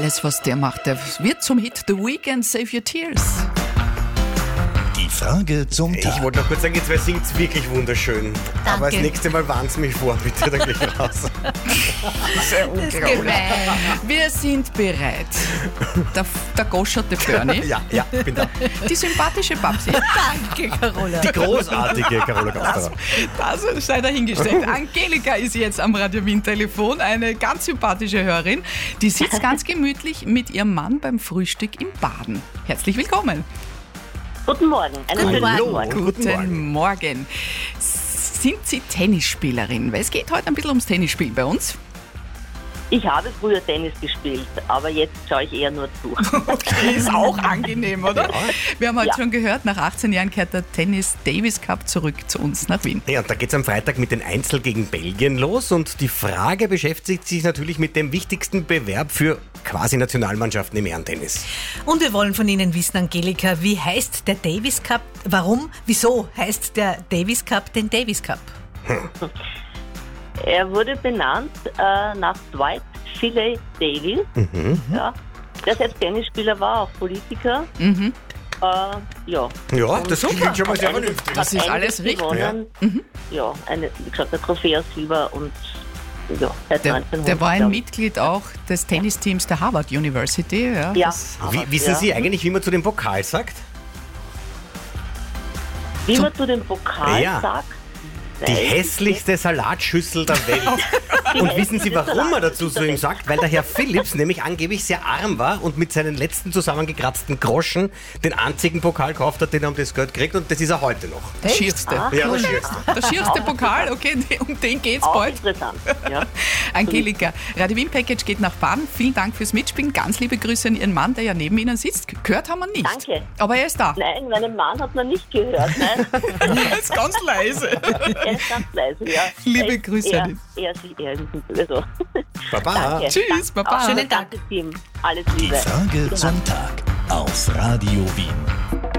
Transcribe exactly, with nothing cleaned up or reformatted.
alles, was der macht. Der wird zum Hit The Weeknd, Save Your Tears. Die Frage zum Tag. Ich wollte noch kurz sagen, jetzt singt es wirklich wunderschön. Danke. Aber das nächste Mal warnt mich vor, bitte da gleich raus. Sehr unglaublich. Wir sind bereit. Der, der Goscherte Bernie, Ja, ja, ich bin da. die sympathische Babsi, Danke, Carola. Die großartige Carola Gasperer. das sei dahingestellt. Angelika ist jetzt am Radio Wien Telefon, eine ganz sympathische Hörerin. Die sitzt ganz gemütlich mit ihrem Mann beim Frühstück im Baden. Herzlich willkommen. Guten Morgen. Einen schönen Hallo. Morgen. Guten Guten Morgen. Sind Sie Tennisspielerin? Weil es geht heute ein bisschen ums Tennisspielen bei uns. Ich habe früher Tennis gespielt, aber jetzt schaue ich eher nur zu. Okay, ist auch angenehm, oder? Wir haben heute Ja. schon gehört, nach achtzehn Jahren kehrt der Tennis Davis Cup zurück zu uns nach Wien. Ja, und da geht es am Freitag mit den Einzel gegen Belgien los und die Frage beschäftigt sich natürlich mit dem wichtigsten Bewerb für quasi Nationalmannschaften im Herrentennis. Und wir wollen von Ihnen wissen, Angelika, wie heißt der Davis Cup? Warum, wieso heißt der Davis Cup den Davis Cup? Er wurde benannt äh, nach Dwight Philly Davis, ja, der selbst Tennisspieler war, auch Politiker. Mhm. Äh, ja. Ja, das klingt schon mal sehr Hat einiges- vernünftig. Das hat ist einiges alles richtig. gewonnen. Ja, eine, wie gesagt, eine Trophäe aus Silber und ja, seit Der, neunzehnhundert. der war ein glaub ich. Mitglied auch des Tennisteams der Harvard University. Ja, Ja. das- Wie, wissen ja. Sie eigentlich, wie man zu dem Pokal sagt? Wie man zu dem Pokal Ja. sagt. Die weiß ich hässlichste Salatschüssel der Welt. Und wissen Sie, warum er dazu so ihm sagt? Weil der Herr Phillips nämlich angeblich sehr arm war und mit seinen letzten zusammengekratzten Groschen den einzigen Pokal gekauft hat, den er um das Geld kriegt. Und das ist er heute noch. der schierste. Ah. Ja, das schierste. Der schierste Pokal, okay, um den geht's Auch bald. interessant. Ja. Angelika, Radio Wien Package geht nach Baden. Vielen Dank fürs Mitspielen. Ganz liebe Grüße an Ihren Mann, der ja neben Ihnen sitzt. Gehört haben wir nicht. Danke. Aber er ist da. Nein, meinen Mann hat man nicht gehört. Nein. Er ist ganz leise. Er ist ganz leise, ja. Liebe Er ist Grüße eher, an ihn. eher, eher, also. Baba. Danke. Tschüss, Baba. Auch Schönen Dank. Danke, Team. Alles Die Liebe. Frage zum Tag auf Radio Wien.